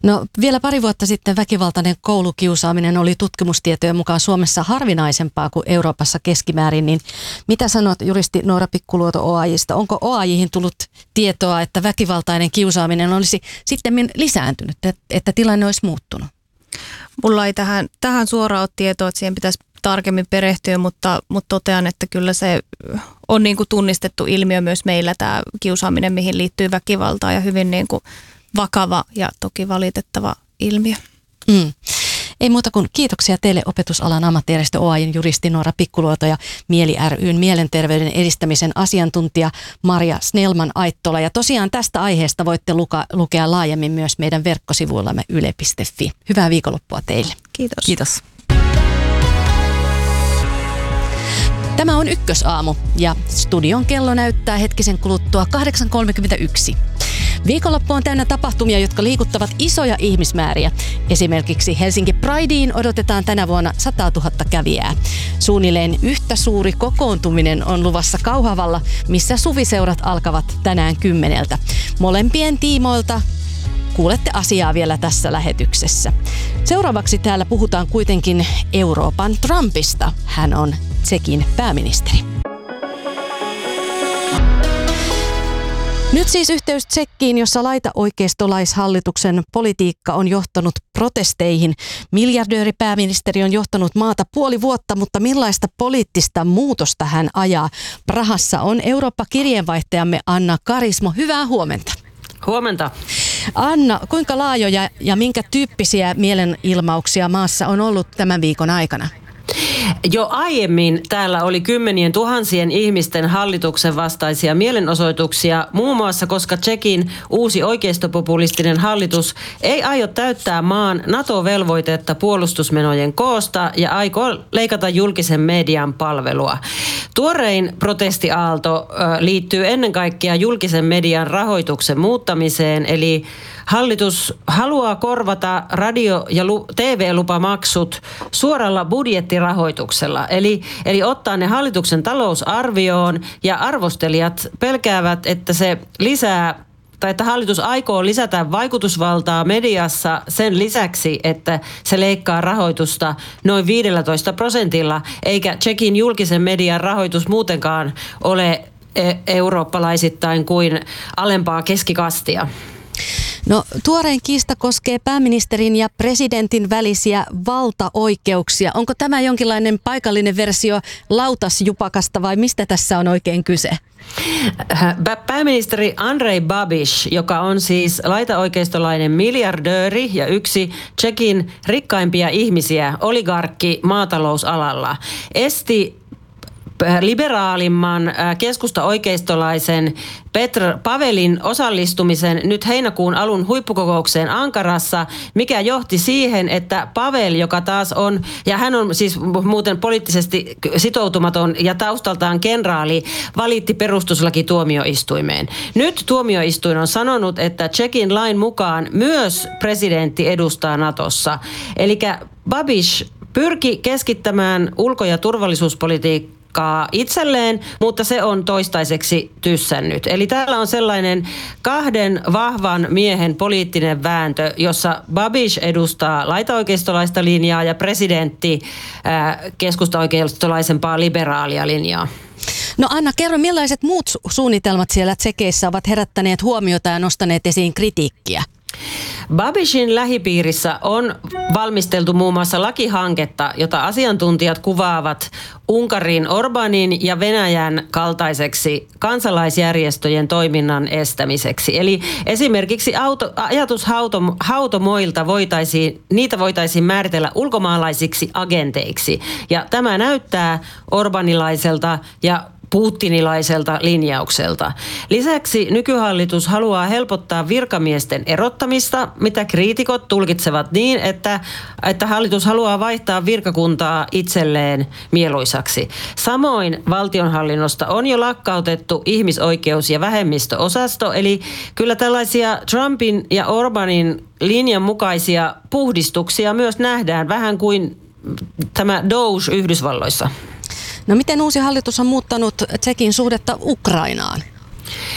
No vielä pari vuotta sitten väkivaltainen koulukiusaaminen oli tutkimustietojen mukaan Suomessa harvinaisempaa kuin Euroopassa keskimäärin, niin mitä sanot juristi Noora Pikkuluoto OAJ:sta? Onko OAJ:hin tullut tietoa, että väkivaltainen kiusaaminen olisi sitten lisääntynyt, että tilanne olisi muuttunut? Mulla ei tähän suoraan ole tietoa, että siihen pitäisi tarkemmin perehtyä, mutta totean, että kyllä se on niin kuin tunnistettu ilmiö myös meillä tämä kiusaaminen, mihin liittyy väkivaltaa ja hyvin niin kuin vakava ja toki valitettava ilmiö. Ei muuta kuin kiitoksia teille opetusalan ammattijärjestö OAJ:n juristi Noora Pikkuluoto ja Mieli ry:n mielenterveyden edistämisen asiantuntija Marja Snellman-Aittola. Ja tosiaan tästä aiheesta voitte lukea laajemmin myös meidän verkkosivuillamme yle.fi. Hyvää viikonloppua teille. Kiitos. Kiitos. Tämä on Ykkösaamu ja studion kello näyttää hetkisen kuluttua 8.31. Viikonloppu on täynnä tapahtumia, jotka liikuttavat isoja ihmismääriä. Esimerkiksi Helsinki Prideen odotetaan tänä vuonna 100 000 kävijää. Suunnilleen yhtä suuri kokoontuminen on luvassa Kauhavalla, missä suviseurat alkavat tänään 10. Molempien tiimoilta kuulette asiaa vielä tässä lähetyksessä. Seuraavaksi täällä puhutaan kuitenkin Euroopan Trumpista. Hän on Tšekin pääministeri. Nyt siis yhteys Tšekkiin, jossa laitaoikeistolaishallituksen politiikka on johtanut protesteihin. Miljardööripääministeri on johtanut maata puoli vuotta, mutta millaista poliittista muutosta hän ajaa? Prahassa on Eurooppa-kirjeenvaihtajamme Anna Karismo. Hyvää huomenta. Huomenta. Anna, kuinka laajoja ja minkä tyyppisiä mielenilmauksia maassa on ollut tämän viikon aikana? Jo aiemmin täällä oli kymmenien tuhansien ihmisten hallituksen vastaisia mielenosoituksia, muun muassa koska Tšekin uusi oikeistopopulistinen hallitus ei aio täyttää maan NATO-velvoitetta puolustusmenojen koosta ja aikoo leikata julkisen median palvelua. Tuorein protestiaalto liittyy ennen kaikkea julkisen median rahoituksen muuttamiseen, eli hallitus haluaa korvata radio- ja TV-lupamaksut suoralla budjettirahoituksella, eli ottaa ne hallituksen talousarvioon, ja arvostelijat pelkäävät, että se lisää tai että hallitus aikoo lisätä vaikutusvaltaa mediassa sen lisäksi, että se leikkaa rahoitusta noin 15%, eikä Tšekin julkisen median rahoitus muutenkaan ole eurooppalaisittain kuin alempaa keskikastia. No, tuorein kiista koskee pääministerin ja presidentin välisiä valtaoikeuksia. Onko tämä jonkinlainen paikallinen versio lautasjupakasta vai mistä tässä on oikein kyse? Pääministeri Andrej Babiš, joka on siis laitaoikeistolainen miljardööri ja yksi Tšekin rikkaimpia ihmisiä, oligarkki maatalousalalla, esti liberaalimman keskusta-oikeistolaisen Petr Pavelin osallistumisen nyt heinäkuun alun huippukokoukseen Ankarassa, mikä johti siihen, että Pavel, joka taas on, ja hän on siis muuten poliittisesti sitoutumaton ja taustaltaan kenraali, valitti perustuslakituomioistuimeen. Nyt tuomioistuin on sanonut, että Tšekin lain mukaan myös presidentti edustaa Natossa. Eli Babiš pyrki keskittämään ulko- ja turvallisuuspolitiikkaa itselleen, mutta se on toistaiseksi tyssännyt. Eli täällä on sellainen kahden vahvan miehen poliittinen vääntö, jossa Babiš edustaa laitaoikeistolaista linjaa ja presidentti keskustaoikeistolaisempaa liberaalia linjaa. No Anna, kerro, millaiset muut suunnitelmat siellä Tšekeissä ovat herättäneet huomiota ja nostaneet esiin kritiikkiä? Babišin lähipiirissä on valmisteltu muun muassa lakihanketta, jota asiantuntijat kuvaavat Unkarin Orbánin ja Venäjän kaltaiseksi kansalaisjärjestöjen estämiseksi. Eli esimerkiksi ajatushautomoilta voitaisiin määritellä ulkomaalaisiksi agenteiksi. Ja tämä näyttää orbanilaiselta ja putinilaiselta linjaukselta. Lisäksi nykyhallitus haluaa helpottaa virkamiesten erottamista, mitä kriitikot tulkitsevat niin, että hallitus haluaa vaihtaa virkakuntaa itselleen mieluisaksi. Samoin valtionhallinnosta on jo lakkautettu ihmisoikeus- ja vähemmistöosasto, eli kyllä tällaisia Trumpin ja Orbánin linjan mukaisia puhdistuksia myös nähdään, vähän kuin tämä Doge Yhdysvalloissa. No miten uusi hallitus on muuttanut Tšekin suhdetta Ukrainaan?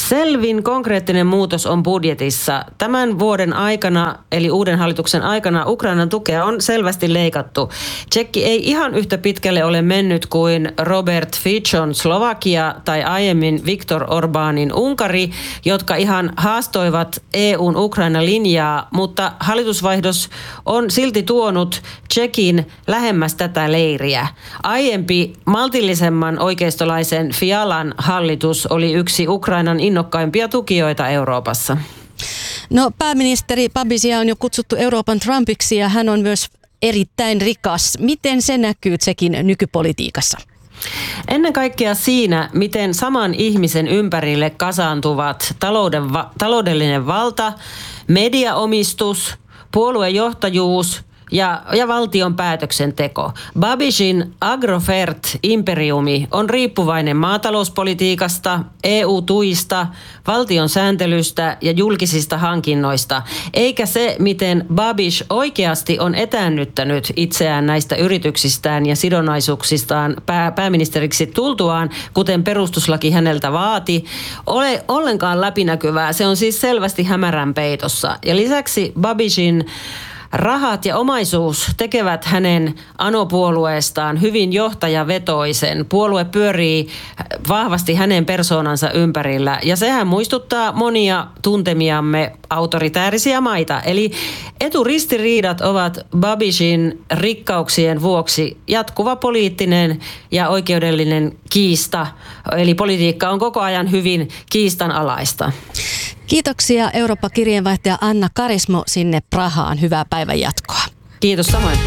Selvin konkreettinen muutos on budjetissa. Tämän vuoden aikana, eli uuden hallituksen aikana, Ukrainan tukea on selvästi leikattu. Tšekki ei ihan yhtä pitkälle ole mennyt kuin Robert Ficon Slovakia tai aiemmin Viktor Orbánin Unkari, jotka ihan haastoivat EUn Ukraina-linjaa, mutta hallitusvaihdos on silti tuonut Tšekin lähemmäs tätä leiriä. Aiempi maltillisemman oikeistolaisen Fialan hallitus oli yksi Ukrainan innokkaimpia tukijoita Euroopassa. No, pääministeri Babisia on jo kutsuttu Euroopan Trumpiksi ja hän on myös erittäin rikas. Miten se näkyy Tšekin nykypolitiikassa? Ennen kaikkea siinä, miten saman ihmisen ympärille kasaantuvat taloudellinen valta, mediaomistus, puoluejohtajuus ja valtion päätöksenteko. Babishin Agrofert-imperiumi on riippuvainen maatalouspolitiikasta, EU-tuista, valtion sääntelystä ja julkisista hankinnoista, eikä se, miten Babiš oikeasti on etäännyttänyt itseään näistä yrityksistään ja sidonnaisuuksistaan pääministeriksi tultuaan, kuten perustuslaki häneltä vaati, ole ollenkaan läpinäkyvää. Se on siis selvästi hämärän peitossa. Ja lisäksi Babishin rahat ja omaisuus tekevät hänen anopuolueestaan hyvin johtajavetoisen. Puolue pyörii vahvasti hänen persoonansa ympärillä ja sehän muistuttaa monia tuntemiamme autoritäärisiä maita. Eli eturistiriidat ovat Babishin rikkauksien vuoksi jatkuva poliittinen ja oikeudellinen kiista. Eli politiikka on koko ajan hyvin kiistanalaista. Kiitoksia Eurooppa-kirjeenvaihtaja Anna Karismo sinne Prahaan. Hyvää päivän jatkoa. Kiitos samoin.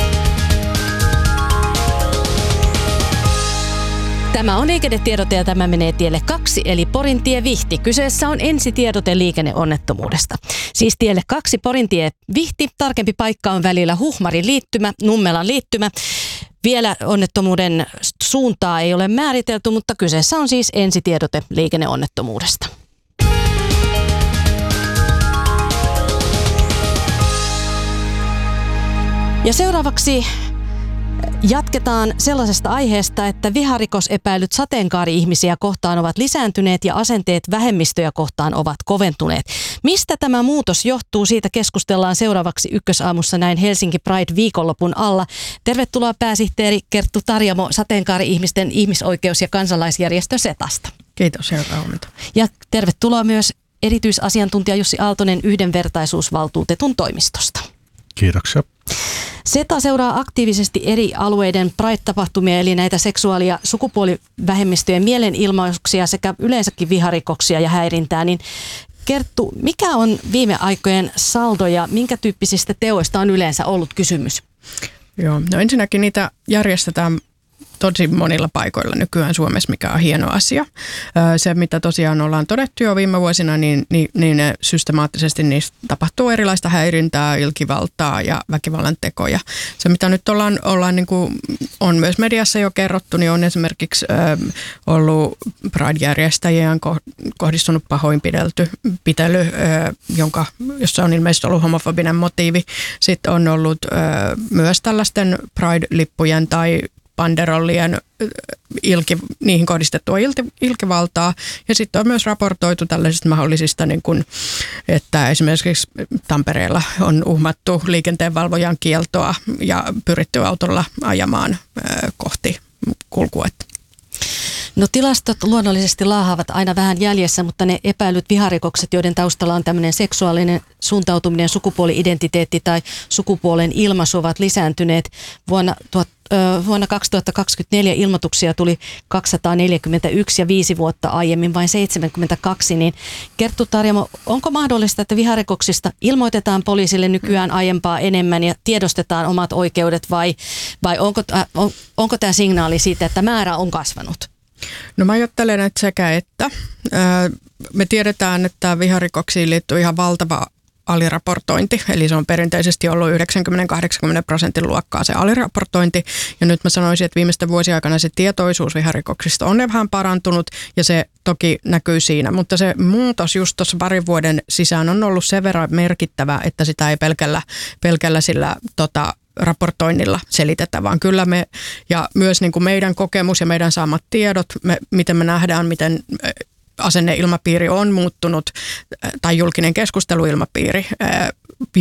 Tämä on liikennetiedote ja tämä menee tielle 2 eli Porintie Vihti. Kyseessä on ensitiedote liikenneonnettomuudesta. Siis tielle 2 Porintie Vihti. Tarkempi paikka on välillä Huhmarin liittymä, Nummelan liittymä. Vielä onnettomuuden suuntaa ei ole määritelty, mutta kyseessä on siis ensitiedote liikenneonnettomuudesta. Ja seuraavaksi jatketaan sellaisesta aiheesta, että viharikosepäilyt sateenkaari-ihmisiä kohtaan ovat lisääntyneet ja asenteet vähemmistöjä kohtaan ovat koventuneet. Mistä tämä muutos johtuu? Siitä keskustellaan seuraavaksi Ykkösaamussa näin Helsinki Pride-viikonlopun alla. Tervetuloa pääsihteeri Kerttu Tarjamo sateenkaari-ihmisten ihmisoikeus- ja kansalaisjärjestö SETAsta. Kiitos, hyvää huomenta. Ja tervetuloa myös erityisasiantuntija Jussi Aaltonen yhdenvertaisuusvaltuutetun toimistosta. Kiitoksia. SETA seuraa aktiivisesti eri alueiden Pride-tapahtumia, eli näitä seksuaali- ja sukupuolivähemmistöjen mielenilmauksia sekä yleensäkin viharikoksia ja häirintää. Niin Kerttu, mikä on viime aikojen saldo ja minkä tyyppisistä teoista on yleensä ollut kysymys? Joo, no ensinnäkin niitä järjestetään tosi monilla paikoilla nykyään Suomessa, mikä on hieno asia. Se, mitä tosiaan ollaan todettu jo viime vuosina, niin systemaattisesti niistä tapahtuu erilaista häirintää, ilkivaltaa ja väkivallan tekoja. Se, mitä nyt ollaan niin kuin on myös mediassa jo kerrottu, niin on esimerkiksi ollut Pride-järjestäjien kohdistunut pahoinpitely, jossa on ilmeisesti ollut homofobinen motiivi. Sitten on ollut myös tällaisten Pride-lippujen tai banderollien niihin kohdistettua ilkivaltaa. Ja sitten on myös raportoitu tällaisista mahdollisista, niin kun, että esimerkiksi Tampereella on uhmattu liikenteenvalvojan kieltoa ja pyritty autolla ajamaan kohti kulkuetta. No tilastot luonnollisesti laahaavat aina vähän jäljessä, mutta ne epäilyt viharikokset, joiden taustalla on tämmöinen seksuaalinen suuntautuminen, sukupuoli-identiteetti tai sukupuolen ilmaisu ovat lisääntyneet. Vuonna 2024 ilmoituksia tuli 241 ja 5 vuotta aiemmin vain 72. Niin Kerttu Tarjamo, onko mahdollista, että viharikoksista ilmoitetaan poliisille nykyään aiempaa enemmän ja tiedostetaan omat oikeudet vai onko tämä signaali siitä, että määrä on kasvanut? No mä ajattelen, että sekä että. Me tiedetään, että viharikoksiin liittyy ihan valtava aliraportointi, eli se on perinteisesti ollut 90-80% luokkaa se aliraportointi, ja nyt mä sanoisin, että viimeisten vuosien aikana se tietoisuus viharikoksista on vähän parantunut, ja se toki näkyy siinä, mutta se muutos just tuossa parin vuoden sisään on ollut sen verran merkittävä, että sitä ei pelkällä sillä raportoinnilla selitetä, vaan kyllä me, ja myös niin kuin meidän kokemus ja meidän saamat tiedot, miten me nähdään, miten asenneilmapiiri on muuttunut tai julkinen keskusteluilmapiiri